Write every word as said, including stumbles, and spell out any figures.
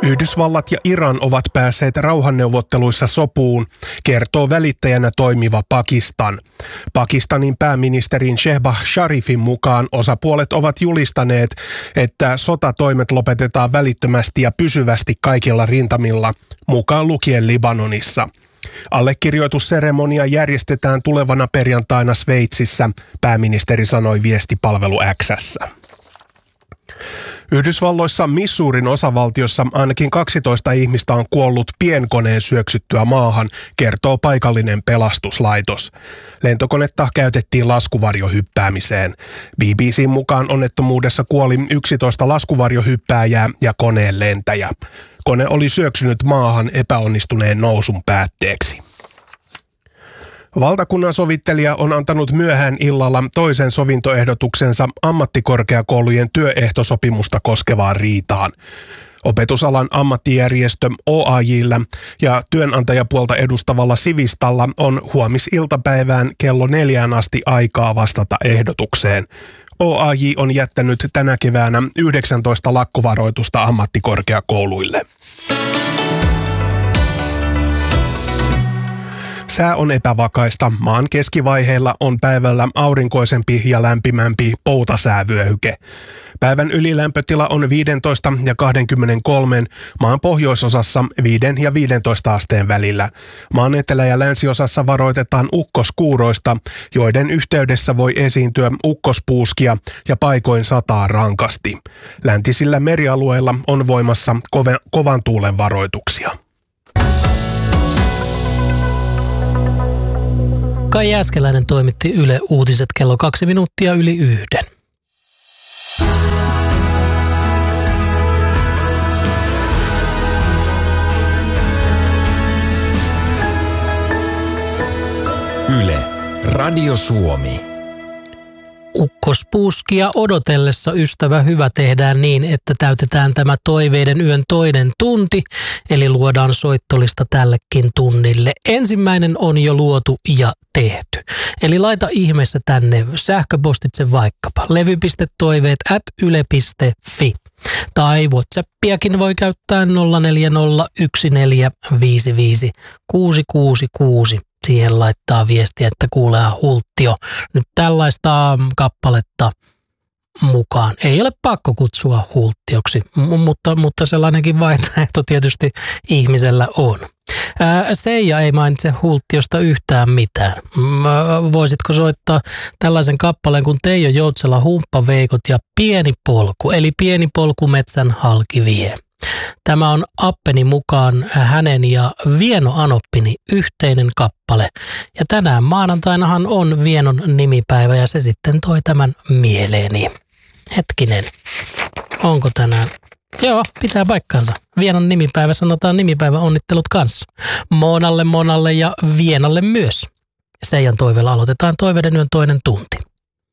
Yhdysvallat ja Iran ovat päässeet rauhanneuvotteluissa sopuun, kertoo välittäjänä toimiva Pakistan. Pakistanin pääministerin Shehbaz Sharifin mukaan osapuolet ovat julistaneet, että sotatoimet lopetetaan välittömästi ja pysyvästi kaikilla rintamilla, mukaan lukien Libanonissa. Allekirjoitusseremonia järjestetään tulevana perjantaina Sveitsissä, pääministeri sanoi viestipalvelu X:ssä. Yhdysvalloissa Missourin osavaltiossa ainakin kaksitoista ihmistä on kuollut pienkoneen syöksyttyä maahan, kertoo paikallinen pelastuslaitos. Lentokonetta käytettiin laskuvarjohyppäämiseen. B B C:n mukaan onnettomuudessa kuoli yksitoista laskuvarjohyppääjää ja koneen lentäjä. Kone oli syöksynyt maahan epäonnistuneen nousun päätteeksi. Valtakunnan sovittelija on antanut myöhään illalla toisen sovintoehdotuksensa ammattikorkeakoulujen työehtosopimusta koskevaan riitaan. Opetusalan ammattijärjestö O A J:llä ja työnantajapuolta edustavalla Sivistalla on huomisiltapäivään kello neljään asti aikaa vastata ehdotukseen. O A J on jättänyt tänä keväänä yhdeksäntoista lakkovaroitusta ammattikorkeakouluille. Sää on epävakaista. Maan keskivaiheilla on päivällä aurinkoisempi ja lämpimämpi poutasäävyöhyke. Päivän ylilämpötila on viisitoista ja kaksikymmentäkolme, maan pohjoisosassa viisi ja viisitoista asteen välillä. Maan etelä- ja länsiosassa varoitetaan ukkoskuuroista, joiden yhteydessä voi esiintyä ukkospuuskia ja paikoin sataa rankasti. Läntisillä merialueilla on voimassa kove- kovan tuulen varoituksia. Kai Jääskeläinen toimitti Yle Uutiset kello kaksi minuuttia yli yhden. Yle, Radio Suomi. Ukkospuuskia odotellessa, ystävä hyvä, tehdään niin, että täytetään tämä toiveiden yön toinen tunti, eli luodaan soittolista tällekin tunnille. Ensimmäinen on jo luotu ja tehty. Eli laita ihmeessä tänne sähköpostitse vaikkapa levy.toiveet at yle piste fi. Tai WhatsAppiakin voi käyttää nolla neljä nolla yksi neljä viisi viisi kuusi kuusi kuusi. Siihen laittaa viestiä, että kuulee Hulttio nyt tällaista kappaletta mukaan. Ei ole pakko kutsua Hulttioksi, mutta, mutta sellainenkin vaihtoehto tietysti ihmisellä on. Ää, Seija ei mainitse Hulttiosta yhtään mitään. Voisitko soittaa tällaisen kappaleen kuin Teijo Joutsela, Humppaveikot ja Pieni polku, eli Pieni polku metsän halki vie. Tämä on Appeni mukaan hänen ja Vieno Anoppini yhteinen kappale. Ja tänään maanantainahan on Vienon nimipäivä ja se sitten toi tämän mieleeni. Hetkinen, onko tänään? Joo, pitää paikkansa. Vienon nimipäivä, sanotaan nimipäivä onnittelut kanssa. Monalle, Monalle ja Vienalle myös. Seijan toiveella aloitetaan toiveiden yön toinen tunti.